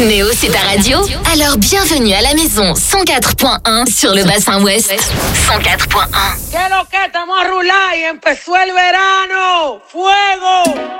Néo, c'est ta radio? Alors bienvenue à la maison 104.1 sur le bassin ouest. 104.1. ¿Qué lo que estamos a rular y empezó el verano? ¡Fuego!